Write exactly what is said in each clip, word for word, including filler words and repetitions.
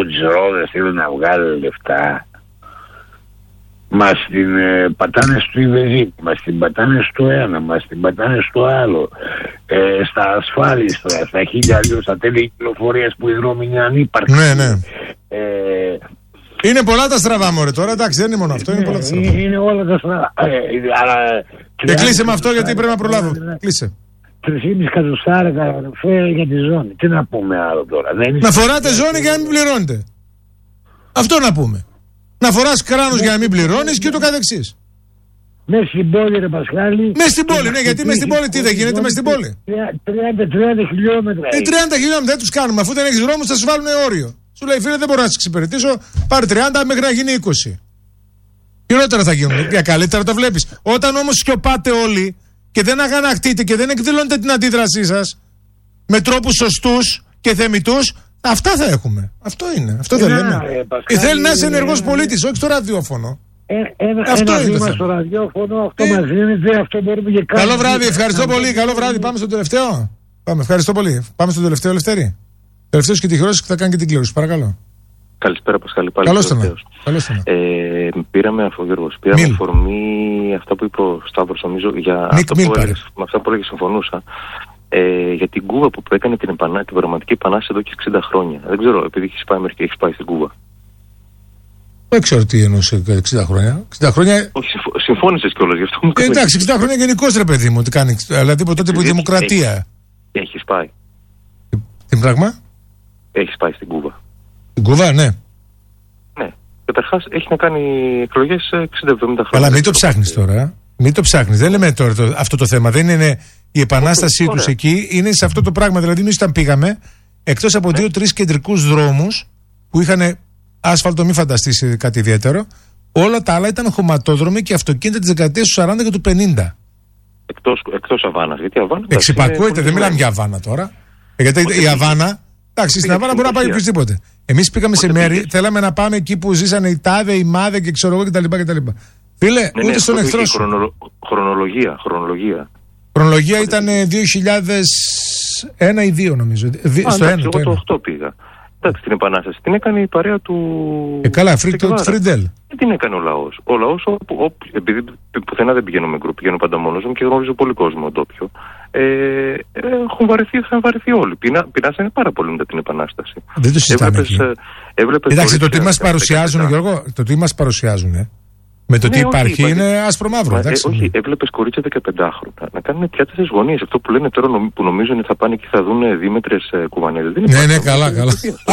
τις ρόδες, θέλουν να βγάλουν λεφτά. Μας την ε, πατάνε στο Ιβεζίτη, μας την πατάνε στο ένα, μας την πατάνε στο άλλο. Ε, στα ασφάλιστρα, στα χίλια αλλιώς, στα τέλη κυκλοφορίας που οι δρόμοι είναι ανύπαρκτοι. Ναι, ναι. Ε, είναι πολλά τα στραβά, μωρέ, τώρα, εντάξει, δεν είναι μόνο αυτό, είναι πολλά τα στραβά. Είναι όλα τα στραβά. Ε, αλλά, και κλείσε με αυτό γιατί πρέπει να προλάβω. Κλείσε. τρεις και μισό εκατοστάρικα φέρει για τη ζώνη. Τι να πούμε άλλο τώρα. Να φοράτε ζώνη για να μην πληρώνετε. Αυτό να πούμε. Να φοράς κράνος για να μην πληρώνεις και το καθεξής. Μέσα στην πόλη, ρε Πασχάλη. Μέσα στην πόλη, ναι, γιατί μέσα στην πόλη τι δεν γίνεται μέσα στην πόλη. τριάντα χιλιόμετρα. Ε, τριάντα χιλιόμετρα δεν τους κάνουμε. Αφού δεν έχεις δρόμους θα σου βάλουν όριο. Σου λέει φίλε δεν μπορώ να σε εξυπηρετήσω. Πάρε τριάντα μέχρι να γίνει είκοσι. Χειρότερα θα γίνουν. Για καλύτερα το βλέπεις. Όταν όμως σιωπάτε όλοι και δεν αγανακτείτε και δεν εκδηλώνετε την αντίδρασή σας με τρόπους σωστούς και θεμιτούς, αυτά θα έχουμε. Αυτό είναι. Αυτό δεν λέμε. Ε, θέλει να είσαι ενεργός πολίτης, όχι στο ραδιόφωνο. Ε, ένα, αυτό ένα είναι βήμα το στο ραδιόφωνο, αυτό ε. μας δίνεται, αυτό μπορούμε και κάνουμε. Καλό βράδυ, ευχαριστώ πολύ. Καλό βράδυ. Πάμε στο τελευταίο. Πάμε, ευχαριστώ πολύ. Πάμε στο τελευταίο, Ελευθέρη. Τελευταίος και τυχερός θα κάνει και την κλήρωση. Παρακαλώ. Καλησπέρα, Πασχάλη. Πάλι καλώς τον. Ε, πήραμε αφού Γιώργος, πήραμε αφορμή αυτά που είπε ο Σταύρος, νομίζω, για Μικ, αυτό Μικ, που έλεγες, με αυτά που έλεγε συμφωνούσα. Ε, για την Κούβα που έκανε την, επανά, την πραγματική επανάσταση εδώ και εξήντα χρόνια. Δεν ξέρω, επειδή έχεις πάει Αμερική, έχεις πάει στην Κούβα. Δεν ξέρω τι εννοούσε εξήντα χρόνια. εξήντα χρόνια... Όχι, συμφώνησες κιόλας γι' αυτό μου ε, εντάξει, εξήντα χρόνια γενικώς ρε παιδί μου, τι κάνει. Δηλαδή από τότε που η δημοκρατία. Έχεις πάει. Τι πράγμα? Έχεις πάει στην Κούβα. Στην Κούβα, ναι. Ναι. Καταρχάς έχει να κάνει εκλογές εξήντα εβδομήντα χρόνια. Αλλά μην το ψάχνεις τώρα. Μην το ψάχνεις. Δεν λέμε τώρα το, αυτό το θέμα. Δεν είναι η επανάστασή τους εκεί, είναι σε αυτό το πράγμα. Δηλαδή, εμείς όταν πήγαμε, εκτός από ναι. δύο-τρεις κεντρικούς δρόμους που είχαν άσφαλτο, μη φανταστείς κάτι ιδιαίτερο, όλα τα άλλα ήταν χωματόδρομοι και αυτοκίνητα της δεκαετίας του σαράντα και του πενήντα. Εκτός, εκτός Αβάνας. Γιατί Αβάνα. Εξυπακούεται, δεν μιλάμε για Αβάνα τώρα. Γιατί η, η Αβάνα. Εντάξει, στην Αβάνα μπορεί να πάει οποιοδήποτε. Εμείς πήγαμε σε μέρη, θέλαμε να πάμε εκεί που ζήσανε οι τάδε, οι μάδε και ξέρω εγώ κτλ. Φίλε, ναι, ούτε ναι, στον εχθρό σου. Χρονολο... Χρονολογία, χρονολογία. Χρονολογία ήταν δύο χιλιάδες ένα ή δύο νομίζω. Α, στο ένα. Εγώ το οκτώ πήγα. Εντάξει, την επανάσταση την έκανε η παρέα του. Ε, καλά, Φριντέλ. Δεν την έκανε ο λαός. Ο λαός, επειδή πουθενά δεν πηγαίνω με γκρουπ, πηγαίνω πάντα μόνος μου και γνωρίζω πολύ κόσμο ντόπιο. Ε, έχουν βαρεθεί, θα βαρεθεί όλοι. Πεινά, πεινάσανε πάρα πολύ μετά την επανάσταση. Δεν το συζητάμε. Εντάξει, το τι μας παρουσιάζουν, Γιώργο, το τι μας παρουσιάζουν, ε. Με το ναι, τι υπάρχει όχι, είναι άσπρο μαύρο. Ε, όχι, έβλεπες κορίτσια δεκαπεντάχρονα να κάνουν πιάτες γωνίες. Αυτό που λένε τώρα που νομίζουν ότι θα πάνε και θα δουν δίμετρες ε, κουβανίδες. Ναι, ναι, καλά, καλά.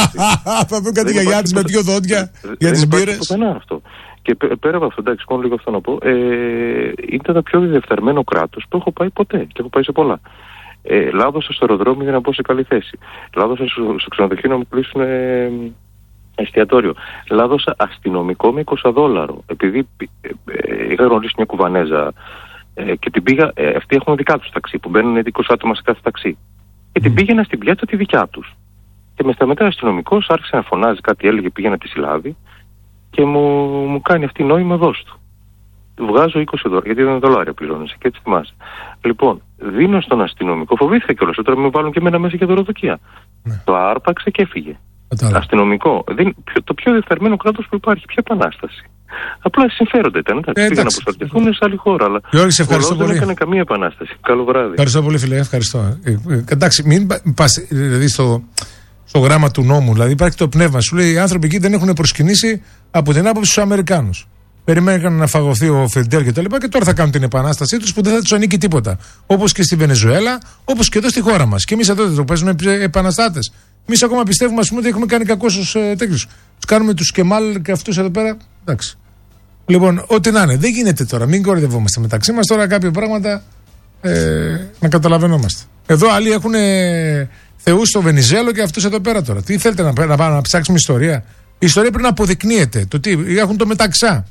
Θα δουν κάτι γιαγιά της με δύο δόντια για τις μπύρες. Δεν είναι αυτό. Και πέρα από αυτό, εντάξει, μόνο λίγο αυτό να πω, ε, ήταν το πιο διεφθαρμένο κράτος που έχω πάει ποτέ και έχω πάει σε πολλά. Ε, λάδωσα στο αεροδρόμιο για να μπω σε καλή θέση. Λάδωσα στο, στο ξενοδοχείο να μου κλείσουν ε, εστιατόριο. Λάδωσα αστυνομικό με είκοσι δόλαρο. Επειδή ε, ε, είχα γνωρίσει μια Κουβανέζα ε, και την πήγα, ε, αυτοί έχουν δικά τους ταξί που μπαίνουν είκοσι άτομα σε κάθε ταξί. Και την πήγαινα στην πιάτσα τη δικιά τους. Και με σταματάει ο αστυνομικός, άρχισε να φωνάζει κάτι, έλεγε πήγαινα τη συλλάβει και μου, μου κάνει αυτή νόημα δώσ' του. Βγάζω είκοσι δολάρια, γιατί δεν είναι δολάρια πληρώνεσαι και έτσι θυμάσαι. Λοιπόν, δίνω στον αστυνομικό, φοβήθηκα κιόλας, τώρα με βάλουν και εμένα μέσα για δωροδοκία. Ναι. Το άρπαξε και έφυγε. Ατάλα. Αστυνομικό. Δεν, το πιο διεφθαρμένο κράτος που υπάρχει. Ποια επανάσταση. Απλά συμφέροντα ήταν. Εντάξει, ε, πήγαν να προστατευτούν σε άλλη χώρα. Αλλά Γιώργη, σε ευχαριστώ πολύ. Δεν έκανε καμία επανάσταση. Καλό βράδυ. Ευχαριστώ πολύ, φίλε. Ευχαριστώ. Ε, ε, εντάξει, μην πας δηλαδή, στο, στο γράμμα του νόμου. Δηλαδή υπάρχει το πνεύμα. Σου λέει οι άνθρωποι εκεί δεν έχουν προσκυνήσει από την άποψη στους Αμερικάνους. Περιμένουν να φαγωθεί ο Φιντέλ και τα λοιπά και τώρα θα κάνουν την επανάστασή τους που δεν θα τους ανήκει τίποτα. Όπως και στη Βενεζουέλα, όπως και εδώ στη χώρα μας. Και εμείς εδώ δεν το παίζουμε επαναστάτες. Εμείς ακόμα πιστεύουμε, ας πούμε, ότι έχουμε κάνει κακό στους ε, τέτοιους. Τους κάνουμε τους Κεμάλ και αυτούς εδώ πέρα. Εντάξει. Λοιπόν, ό,τι να είναι. Δεν γίνεται τώρα. Μην κορυδευόμαστε μεταξύ μας. Τώρα κάποια πράγματα ε, να καταλαβαίνόμαστε. Εδώ άλλοι έχουν ε, θεούς στο Βενιζέλο και αυτούς εδώ πέρα τώρα. Τι θέλετε να, να, να, να ψάξουμε ιστορία. Η ιστορία πρέπει να αποδεικνύεται. Το τι, έχουν το μεταξά.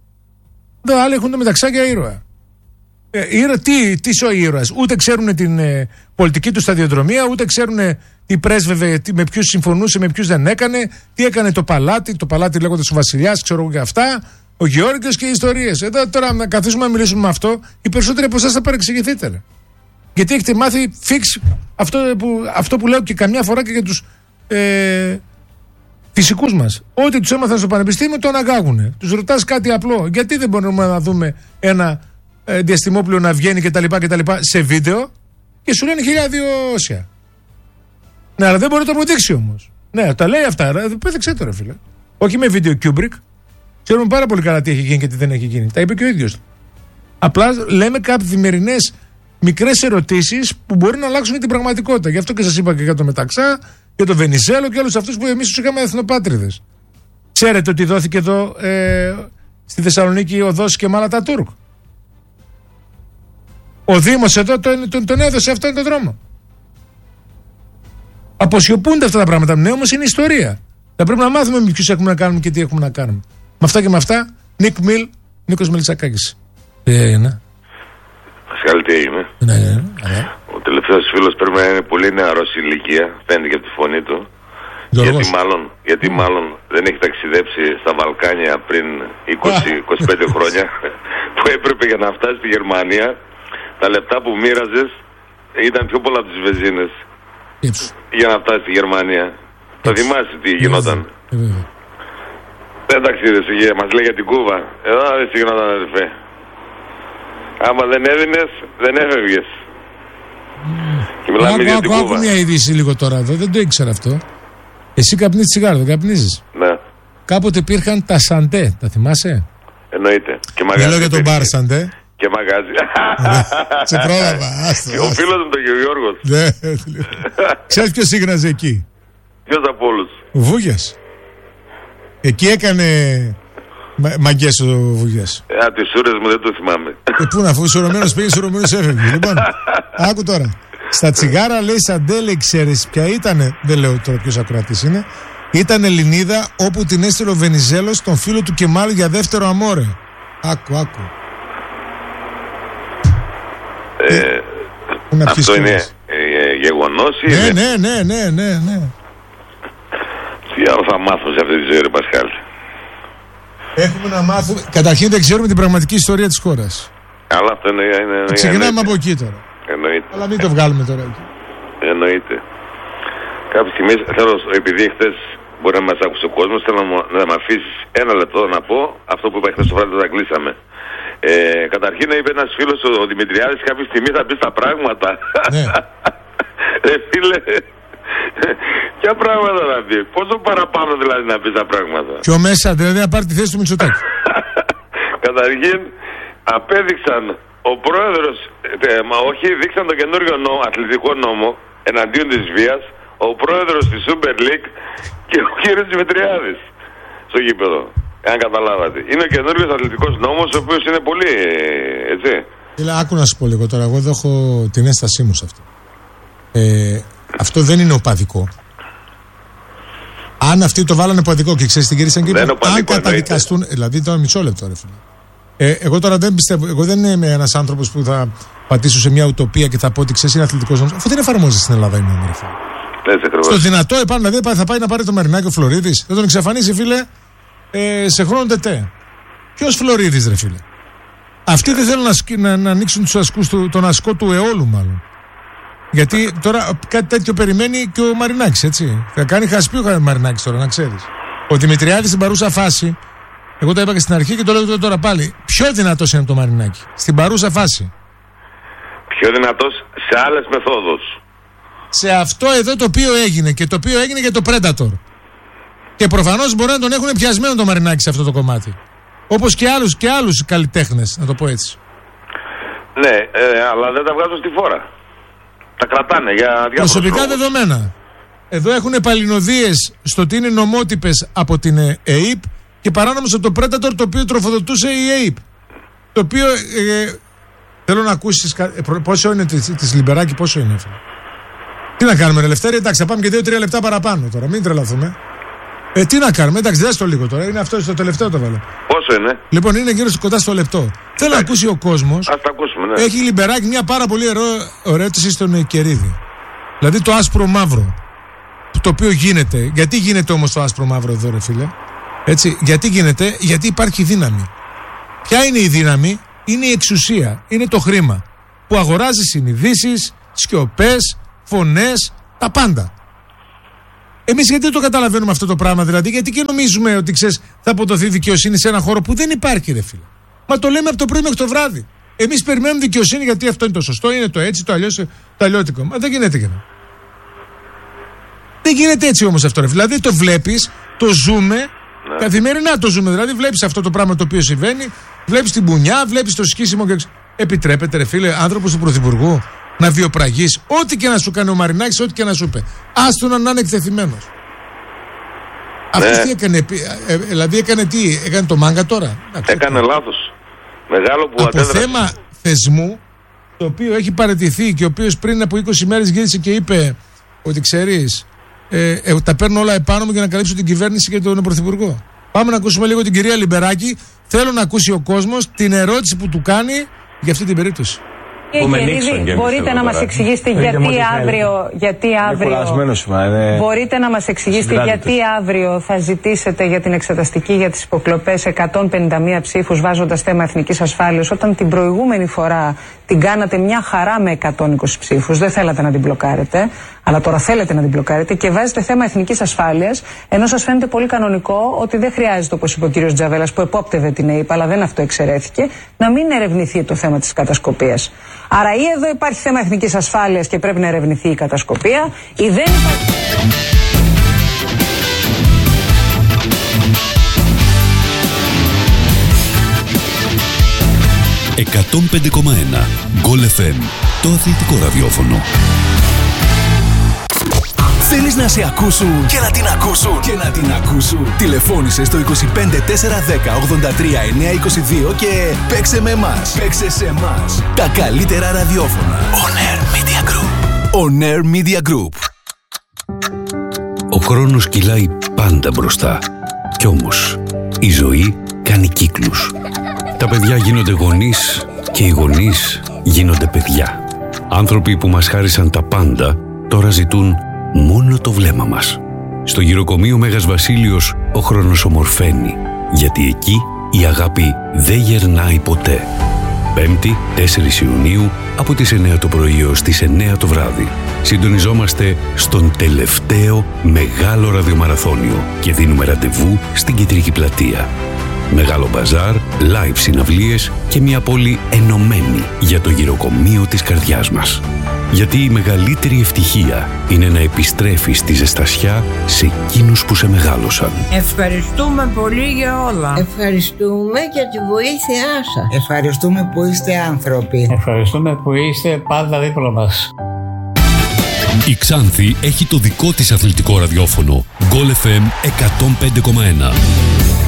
Εδώ άλλοι έχουν το μεταξά για ήρωα. Ε, ήρωα τι, τι ο ήρωας. Ούτε ξέρουν την ε, πολιτική του σταδιοδρομία, ούτε ξέρουν τι πρέσβευε, τι, με ποιους συμφωνούσε, με ποιους δεν έκανε, τι έκανε το παλάτι, το παλάτι λέγοντας ο Βασιλιάς, ξέρω εγώ και αυτά, ο Γεώργιος και οι ιστορίες. Εδώ τώρα να καθίσουμε να μιλήσουμε με αυτό, οι περισσότεροι από εσάς θα παρεξηγηθείτε. Γιατί έχετε μάθει φίξ αυτό που, αυτό που λέω και καμιά φορά και για τους ε, φυσικούς μας. Ό,τι τους έμαθαν στο πανεπιστήμιο το αναγκάγουνε. Τους ρωτάς κάτι απλό. Γιατί δεν μπορούμε να δούμε ένα ε, διαστημόπλαιο να βγαίνει κτλ. σε βίντεο και σου λένε χίλια δύο όσια. Ναι, αλλά δεν μπορεί να το αποδείξει όμως. Ναι, τα λέει αυτά. Πέδεξε τώρα, φίλε. Όχι με βίντεο Kubrick. Ξέρουμε πάρα πολύ καλά τι έχει γίνει και τι δεν έχει γίνει. Τα είπε και ο ίδιος. Απλά λέμε καθημερινές μικρές ερωτήσεις που μπορεί να αλλάξουν την πραγματικότητα. Γι' αυτό και σας είπα και για το Μεταξά, για το Βενιζέλο και όλους αυτούς που εμείς τους είχαμε εθνοπάτριδες. Ξέρετε ότι δόθηκε εδώ ε, στη Θεσσαλονίκη οδός και μάλατα Τούρκ. Ο Δήμος εδώ τον, τον, τον έδωσε αυτόν τον δρόμο. Αποσιωπούνται αυτά τα πράγματα. Ναι, όμως είναι ιστορία. Θα πρέπει να μάθουμε με ποιους έχουμε να κάνουμε και τι έχουμε να κάνουμε. Με αυτά και με αυτά, Νίκ Μιλ, Νίκος Μελισσακάκης. Ε, ναι. Πασχάλη, τι έγινε? Ναι, ναι, ναι. Ο τελευταίος φίλος πρέπει να είναι πολύ νεαρός ηλικία, φαίνεται και από τη φωνή του. Γιατί μάλλον, γιατί μάλλον δεν έχει ταξιδέψει στα Βαλκάνια πριν είκοσι με είκοσι πέντε χρόνια που έπρεπε για να φτάσει στη Γερμανία. Τα λεπτά που μοίραζες ήταν πιο πολλά από τις βενζίνες για να φτάσει στη Γερμανία. Θα θυμάσαι τι γινόταν. Δεν ταξίδεσαι, μας λέει για την Κούβα. Εδώ δεν γινόταν, αδερφέ. Άμα δεν έδινες, δεν έφευγες. Και μιλάμε για την Κούβα. Άκου μια είδηση λίγο τώρα εδώ, δεν το ήξερα αυτό. Εσύ καπνίζεις τσιγάρο, δεν καπνίζεις? Ναι. Κάποτε υπήρχαν τα Σαντέ, τα θυμάσαι? Εννοείται. Και μαγάζι. Μιλώ για τον μπαρ Σαντέ. Και μαγάζι. Σε πρόλαβα. Ο φίλος μου τον Γιώργος. Ναι. Ξέρεις ποιος σύγναζε εκεί? Ποιος από όλους? Ο Βούγιας. Εκεί έκανε μαγκές ο Βούγιας. Ε, τις σούρες μου δεν το θυμάμαι. Ε, πού να, αφού ισορροπημένος πήγε, ισορροπημένος έφευγε. Λοιπόν, άκου τώρα. Στα τσιγάρα λέει Σαντέ, λέει, ξέρεις ποια ήτανε? Δεν λέω τώρα ποιος ακροατής είναι. Ήταν Ελληνίδα όπου την έστειλε ο Βενιζέλος τον φίλο του Κεμάλ για δεύτερο αμόρε. Άκου, άκου. Ε, ε, αυτό είναι ε, γεγονός ή... Ναι, ναι, ναι, ναι, ναι, ναι. Τι άλλο θα μάθω σε αυτή τη ζωή, ρε Πασχάλη? Έχουμε να μάθουμε. Καταρχήν δεν ξέρουμε την πραγματική ιστορία της χώρας. Αλλά αυτό είναι... είναι, είναι ξεκινάμε από εκεί τώρα. Εννοείται. Αλλά μην το βγάλουμε τώρα εκεί. Εννοείται. Κάποια στιγμή θέλω, επειδή χτες μπορεί να μας άκουσε ο κόσμος, θέλω να, να με αφήσεις ένα λεπτό να πω αυτό που είπα χτες το βράδυ, όταν κλείσαμε. Ε, καταρχήν είπε ένας φίλος, ο Δημητριάδης, κάποια στιγμή θα πει στα πράγματα. Ναι. Ρε φίλε, ποια πράγματα να πει? Πόσο παραπάνω δηλαδή να πει τα πράγματα? Πιο μέσα, δηλαδή να πάρει τη θέση του Μητσοτάκη. Καταρχήν απέδειξαν ο πρόεδρος, ε, μα όχι, δείξαν το καινούριο νόμο, αθλητικό νόμο εναντίον της βίας, ο πρόεδρος της Super League και ο κύριος Δημητριάδης στο γήπεδο. Αν καταλάβατε. Είναι ο καινούριος αθλητικός νόμος, ο οποίος είναι πολύ, έτσι. Έλα, άκου να σου πω λίγο τώρα. Εγώ εδώ έχω την ένστασή μου σε αυτό. Ε, αυτό δεν είναι οπαδικό. Αν αυτοί το βάλανε οπαδικό και ξέρεις τι γύρισαν και είπαν, αν καταδικαστούν. Δηλαδή τώρα μισό λεπτό, ρε φίλε. Ε, εγώ τώρα δεν πιστεύω. Εγώ δεν είμαι ένας άνθρωπος που θα πατήσω σε μια ουτοπία και θα πω ότι ξέρεις είναι αθλητικός νόμος. Αφού δεν εφαρμόζεται στην Ελλάδα η νόμη, ρε φίλε. Στο δυνατό επάνω, δηλαδή θα πάει να πάρει το Μαρινάκη ο Φλωρίδης. Θα τον εξαφανίσει, φίλε. Ε, σε χρόνο τετέ. Ποιος Φλωρίδης, ρε φίλε? Αυτοί δεν θέλουν να, να, να ανοίξουν τους ασκούς του, τον ασκό του αιώλου, μάλλον. Γιατί τώρα κάτι τέτοιο περιμένει και ο Μαρινάκης, έτσι. Θα κάνει χασπί ο Μαρινάκης τώρα, να ξέρεις. Ο Δημητριάδης στην παρούσα φάση, εγώ το είπα και στην αρχή και το λέω τώρα πάλι, πιο δυνατός είναι το Μαρινάκη. Στην παρούσα φάση. Πιο δυνατός σε άλλες μεθόδους. Σε αυτό εδώ το οποίο έγινε και το οποίο έγινε για το Predator. Και προφανώς μπορεί να τον έχουν πιασμένο το Μαρινάκη σε αυτό το κομμάτι. Όπως και άλλους, και άλλους καλλιτέχνες, να το πω έτσι. Ναι, ε, αλλά δεν τα βγάζουν στη φόρα. Τα κρατάνε για διάφορους προσωπικά λόγους. Δεδομένα. Εδώ έχουν παλινοδίες στο ότι είναι νομότυπες από την ΕΕΠ και παράνομος από το Predator, το οποίο τροφοδοτούσε η ΕΕΠ. Το οποίο ε, θέλω να ακούσεις ε, πόσο είναι της, της Λιμπεράκη, πόσο είναι αυτό. Τι να κάνουμε, Ελευθέρη, εντάξει, θα πάμε και δύο τρία λεπτά παραπάνω τώρα, μην τρελαθούμε. Ε, τι να κάνουμε, εντάξει, δες το λίγο τώρα. Είναι αυτό στο τελευταίο το βάλω. Πόσο είναι? Λοιπόν, είναι γύρω στο κοντά στο λεπτό. Θέλω να ακούσει ο κόσμος. Ας τα ακούσουμε, ναι. Έχει Λιμπεράκη μια πάρα πολύ ερώτηση στον Κερίδη. Δηλαδή το άσπρο μαύρο. Το οποίο γίνεται. Γιατί γίνεται όμως το άσπρο μαύρο εδώ, ρε φίλε? Έτσι, γιατί γίνεται? Γιατί υπάρχει δύναμη. Ποια είναι η δύναμη? Είναι η εξουσία. Είναι το χρήμα. Που αγοράζει συνειδήσεις, σιωπές, φωνές, τα πάντα. Εμείς γιατί δεν το καταλαβαίνουμε αυτό το πράγμα, δηλαδή, γιατί και νομίζουμε ότι ξέρεις, θα αποδοθεί δικαιοσύνη σε ένα χώρο που δεν υπάρχει, ρε φίλε. Μα το λέμε από το πρωί μέχρι το βράδυ. Εμείς περιμένουμε δικαιοσύνη γιατί αυτό είναι το σωστό, είναι το έτσι, το αλλιώς, το αλλιώτικο. Μα δεν γίνεται και δεν γίνεται έτσι όμως αυτό, ρε. Δηλαδή το βλέπεις, το ζούμε, ναι. Καθημερινά το ζούμε. Δηλαδή βλέπεις αυτό το πράγμα το οποίο συμβαίνει, βλέπεις την μπουνιά, βλέπεις το σκίσιμο και. Επιτρέπεται, ρε φίλε, άνθρωπος του Πρωθυπουργού να βιοπραγείς, ό,τι και να σου κάνει ο Μαρινάκης, ό,τι και να σου είπε. Άστον να είναι εκτεθειμένος. Ναι. Αυτός τι έκανε, ε, ε, δηλαδή έκανε τι, έκανε το μάγκα τώρα. Έκανε λάθος. Μεγάλο που από αντέδρασε. θέμα θεσμού, το οποίο έχει παραιτηθεί και ο οποίος πριν από είκοσι μέρες γύρισε και είπε ότι ξέρεις, ε, ε, τα παίρνω όλα επάνω μου για να καλύψω την κυβέρνηση και τον Πρωθυπουργό. Πάμε να ακούσουμε λίγο την κυρία Λιμπεράκη. Θέλω να ακούσει ο κόσμος την ερώτηση που του κάνει για αυτή την περίπτωση. Κύριε Γερίδη, μπορείτε να μας εξηγήσετε γιατί αύριο, γιατί αύριο μπορείτε να μας εξηγήσετε γιατί αύριο θα ζητήσετε για την εξεταστική για τις υποκλοπές εκατόν πενήντα μία ψήφους βάζοντας θέμα εθνικής ασφάλειας, όταν την προηγούμενη φορά την κάνατε μια χαρά με εκατόν είκοσι ψήφους, δεν θέλατε να την μπλοκάρετε, αλλά τώρα θέλετε να την μπλοκάρετε και βάζετε θέμα εθνικής ασφάλειας, ενώ σας φαίνεται πολύ κανονικό ότι δεν χρειάζεται, όπως είπε ο κύριος Τζαβέλας που επόπτευε την ΕΕΠ, αλλά δεν αυτό εξαιρέθηκε, να μην ερευνηθεί το θέμα της κατασκοπίας. Άρα ή εδώ υπάρχει θέμα εθνικής ασφάλειας και πρέπει να ερευνηθεί η κατασκοπία, ή δεν υπάρχει. εκατόν πέντε κόμμα ένα Γκολ εφ εμ, το αθλητικό ραδιόφωνο. Θέλεις να σε ακούσουν και να την ακούσουν και να την ακούσουν. Τηλεφώνησε στο είκοσι πέντε τετρακόσια δέκα ογδόντα τρία εννιακόσια είκοσι δύο και παίξε με εμάς. Παίξε σε εμάς. Τα καλύτερα ραδιόφωνα. On Air Media Group. On Air Media Group. Ο χρόνος κυλάει πάντα μπροστά. Κι όμως η ζωή κάνει κύκλους. Τα παιδιά γίνονται γονείς και οι γονείς γίνονται παιδιά. Άνθρωποι που μας χάρισαν τα πάντα τώρα ζητούν μόνο το βλέμμα μας. Στο γυροκομείο Μέγας Βασίλειος ο χρόνος ομορφαίνει, γιατί εκεί η αγάπη δεν γερνάει ποτέ. Πέμπτη, τέσσερις Ιουνίου, από τις εννέα το πρωί ως τις εννέα το βράδυ. Συντονιζόμαστε στον τελευταίο μεγάλο ραδιομαραθώνιο και δίνουμε ραντεβού στην Κεντρική Πλατεία. Μεγάλο μπαζάρ, live συναυλίες και μια πόλη ενωμένη για το γυροκομείο της καρδιάς μας. Γιατί η μεγαλύτερη ευτυχία είναι να επιστρέφεις τη ζεστασιά σε εκείνους που σε μεγάλωσαν. Ευχαριστούμε πολύ για όλα. Ευχαριστούμε για τη βοήθειά σας. Ευχαριστούμε που είστε άνθρωποι. Ευχαριστούμε που είστε πάντα δίπλα μας. Η Ξάνθη έχει το δικό της αθλητικό ραδιόφωνο. Γκολ εφ εμ εκατόν πέντε κόμμα ένα.